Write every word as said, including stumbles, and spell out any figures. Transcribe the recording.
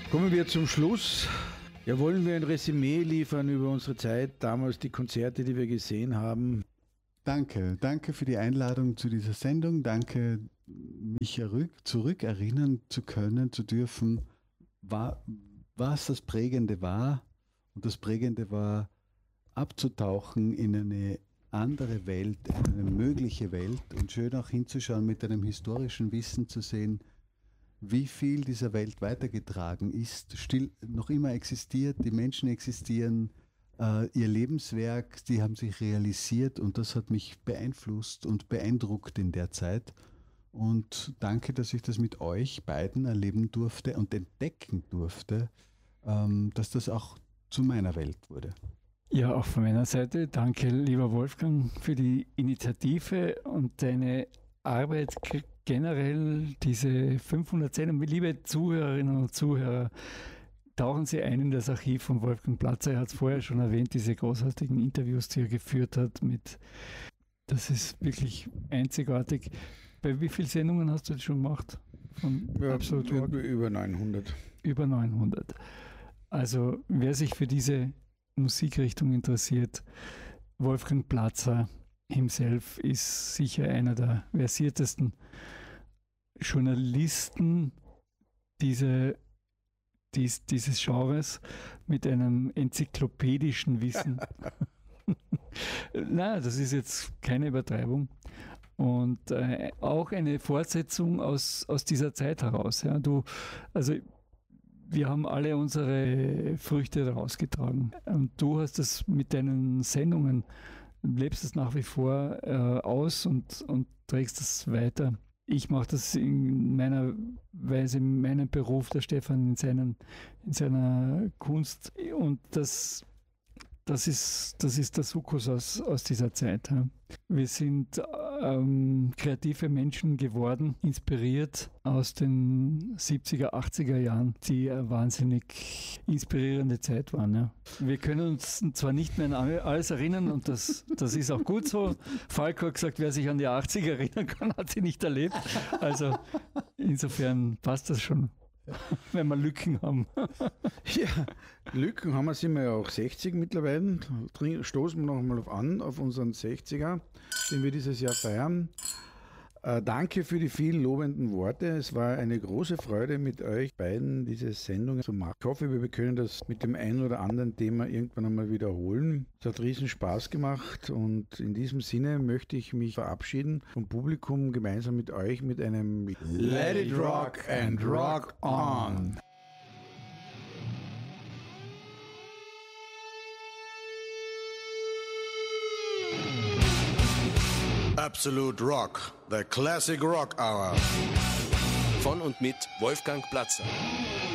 Kommen wir zum Schluss. Ja, wollen wir ein Resümee liefern über unsere Zeit, damals die Konzerte, die wir gesehen haben? Danke, danke für die Einladung zu dieser Sendung. Danke, mich zurückerinnern zu können, zu dürfen, war, was das Prägende war. Und das Prägende war, abzutauchen in eine andere Welt, eine mögliche Welt und schön auch hinzuschauen, mit einem historischen Wissen zu sehen, wie viel dieser Welt weitergetragen ist, still noch immer existiert, die Menschen existieren, äh, ihr Lebenswerk, die haben sich realisiert und das hat mich beeinflusst und beeindruckt in der Zeit. Und danke, dass ich das mit euch beiden erleben durfte und entdecken durfte, ähm, dass das auch zu meiner Welt wurde. Ja, auch von meiner Seite. Danke, lieber Wolfgang, für die Initiative und deine Arbeit generell, diese fünfhundert Sendungen. Liebe Zuhörerinnen und Zuhörer, tauchen Sie ein in das Archiv von Wolfgang Platzer. Er hat es vorher schon erwähnt, diese großartigen Interviews, die er geführt hat. Mit, das ist wirklich einzigartig. Bei wie vielen Sendungen hast du das schon gemacht? Von ja, Absolut Rock? Über neunhundert. Über neunhundert. Also wer sich für diese Musikrichtung interessiert, Wolfgang Platzer himself ist sicher einer der versiertesten Journalisten diese, dies, dieses Genres mit einem enzyklopädischen Wissen. Nein, das ist jetzt keine Übertreibung. Und äh, auch eine Fortsetzung aus, aus dieser Zeit heraus. Ja. Du, also wir haben alle unsere Früchte daraus getragen. Und du hast das mit deinen Sendungen, lebst es nach wie vor äh, aus und, und trägst es weiter. Ich mache das in meiner Weise, in meinem Beruf, der Stefan in, seinen, in seiner Kunst. Und das, das, ist, das ist der Sukkus aus, aus dieser Zeit. Ja. Wir sind ähm, kreative Menschen geworden, inspiriert aus den siebziger, achtziger Jahren, die eine wahnsinnig inspirierende Zeit waren. Ja. Wir können uns zwar nicht mehr an alles erinnern und das, das ist auch gut so. Falco hat gesagt, wer sich an die achtziger erinnern kann, hat sie nicht erlebt. Also insofern passt das schon. Wenn wir Lücken haben. Ja, Lücken haben wir, sind wir ja auch sechzig mittlerweile. Stoßen wir noch einmal auf an, auf unseren sechziger, den wir dieses Jahr feiern. Äh, danke für die vielen lobenden Worte. Es war eine große Freude, mit euch beiden diese Sendung zu machen. Ich hoffe, wir können das mit dem einen oder anderen Thema irgendwann einmal wiederholen. Es hat riesen Spaß gemacht und in diesem Sinne möchte ich mich verabschieden vom Publikum gemeinsam mit euch mit einem Let it rock and rock on. Absolute Rock, the Classic Rock Hour. Von und mit Wolfgang Platzer.